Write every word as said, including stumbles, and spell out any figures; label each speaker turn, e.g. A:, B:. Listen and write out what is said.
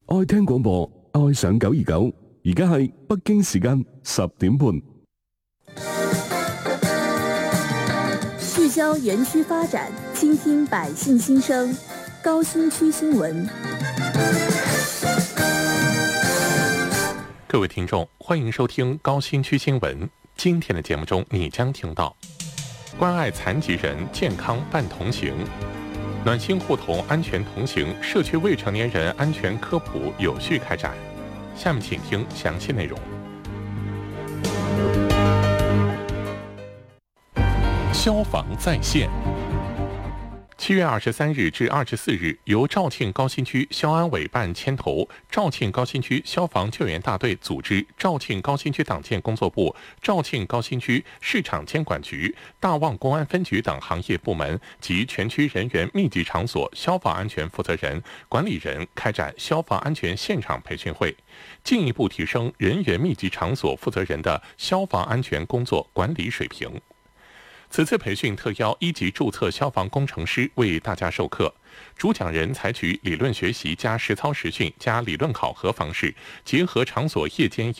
A: 愛聽廣播，愛上九二九。而家係北京時間十點半。
B: 聚焦園區發展，傾聽百姓心聲。高新區新聞。
C: 各位聽眾，歡迎收聽高新區新聞。今天的節目中，你將聽到關愛殘疾人健康伴同行，暖心互同安全同行，社區未成年人安全科普有序開展。下面請聽詳細內容。消防在線。七月二十三日至二十四日，由肇慶高新區消安委辦牽頭，肇慶高新區消防救援大隊組織肇慶高新區黨建工作部、肇慶高新區市場監管局、大旺公安分局等行業部門及全區人員密集場所消防安全負責人、管理人開展消防安全現場培訓會，進一步提升人員密集場所負責人的消防安全工作管理水平。此次培訓特邀一級註冊消防工程師為大家授課，主講人採取理論學習加實操實訓加理論考核方式，結合場所夜間